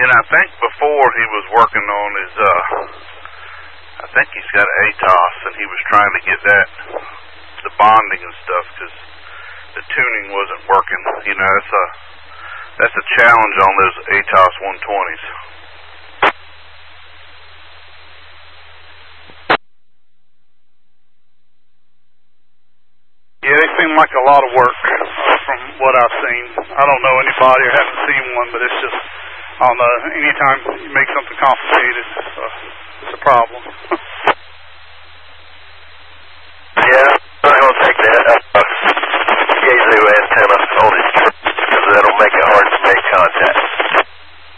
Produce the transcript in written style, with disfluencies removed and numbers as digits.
And I think before he was working on his, I think he's got an ATOS, and he was trying to get that, the bonding and stuff, because the tuning wasn't working. You know, that's a challenge on those ATOS 120s. Yeah, they seem like a lot of work from what I've seen. I don't know anybody or haven't seen one, but it's just, I don't know, anytime you make something complicated, it's a problem.